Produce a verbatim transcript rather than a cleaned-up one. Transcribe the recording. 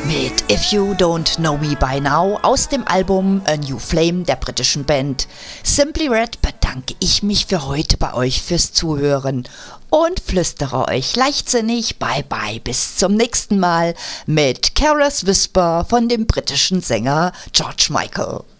mit If You Don't Know Me By Now aus dem Album A New Flame der britischen Band Simply Red bedanke ich mich für heute bei euch fürs Zuhören und flüstere euch leichtsinnig bye bye bis zum nächsten Mal mit Careless Whisper von dem britischen Sänger George Michael.